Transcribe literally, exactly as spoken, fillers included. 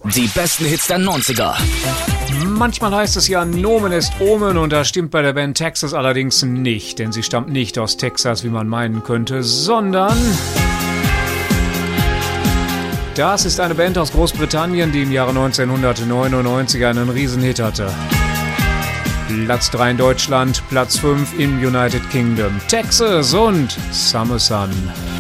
Die besten Hits der neunziger. Manchmal heißt es ja, Nomen ist Omen, und das stimmt bei der Band Texas allerdings nicht, denn sie stammt nicht aus Texas, wie man meinen könnte, sondern das ist eine Band aus Großbritannien, die im Jahre neunzehnhundertneunundneunzig einen Riesenhit hatte. Platz drei in Deutschland, Platz fünf im United Kingdom. Texas und Summer Sun.